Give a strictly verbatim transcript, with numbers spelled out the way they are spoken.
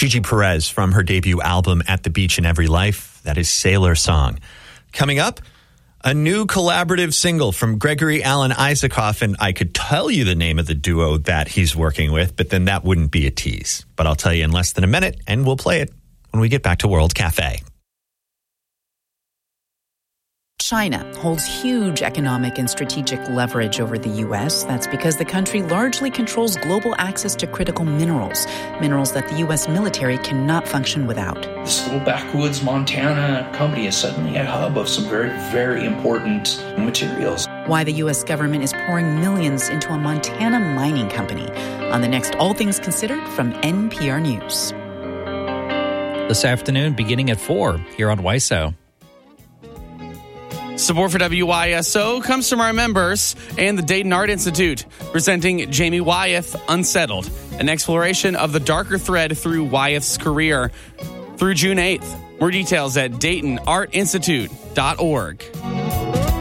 Gigi Perez from her debut album At the Beach in Every Life. That is Sailor Song. Coming up, a new collaborative single from Gregory Alan Isakov, and I could tell you the name of the duo that he's working with, but then that wouldn't be a tease. But I'll tell you in less than a minute, and we'll play it when we get back to World Cafe. China holds huge economic and strategic leverage over the U S. That's because the country largely controls global access to critical minerals, minerals that the U S military cannot function without. This little backwoods Montana company is suddenly a hub of some very, very important materials. Why the U S government is pouring millions into a Montana mining company. On the next All Things Considered from N P R News. This afternoon, beginning at four, here on W I S O. Support for W Y S O comes from our members and the Dayton Art Institute, presenting Jamie Wyeth, Unsettled, an exploration of the darker thread through Wyeth's career. Through June eighth. More details at dayton art institute dot org.